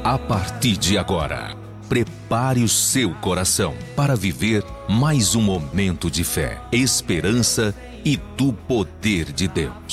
A partir de agora, prepare o seu coração para viver mais um momento de fé, esperança e do poder de Deus.